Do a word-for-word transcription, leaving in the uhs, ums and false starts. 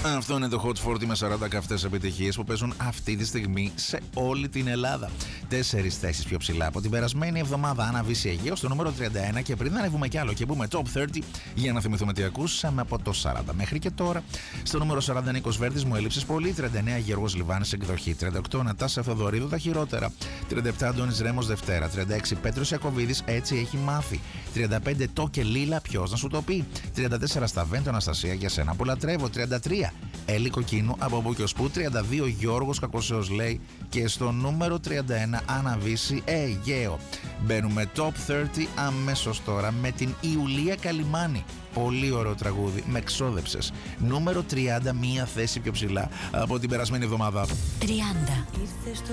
Αυτό είναι το Hot σαράντα με σαράντα καυτές επιτυχίες που παίζουν αυτή τη στιγμή σε όλη την Ελλάδα. Τέσσερις θέσεις πιο ψηλά από την περασμένη εβδομάδα. Άννα Βύση Αιγαίο στο νούμερο τριάντα ένα. Και πριν ανέβουμε κι άλλο και μπούμε top τριάντα, για να θυμηθούμε τι ακούσαμε από το σαράντα μέχρι και τώρα. Στο νούμερο σαράντα Νίκος Βέρτης, μου έλειψες πολύ. τριάντα εννέα Γιώργος Λιβάνης, εκδοχή. τριάντα οκτώ Νατάσα Θεοδωρίδου, τα χειρότερα. τριάντα επτά Αντώνης Ρέμος, Δευτέρα. τριάντα έξι Πέτρος Ιακωβίδης, έτσι έχει μάθει. τριάντα πέντε Το και Λίλα, ποιος να σου το πει. τριάντα τέσσερα Σταβέντο Αναστασία, για σένα που λατρεύω. τριάντα τρία Έλλη Κοκκίνου, από πού και ως πού. τριάντα δύο Γιώργος Κακοσέος λέει. Και στο νούμερο τριάντα ένα Άννα Βύση Αιγαίο. Μπαίνουμε top τριάντα αμέσως τώρα με την Ιουλία Καλιμάνη. Πολύ ωραίο τραγούδι, με ξόδεψες. Νούμερο τριάντα, μία θέση πιο ψηλά από την περασμένη εβδομάδα. τριάντα. Ήρθε στο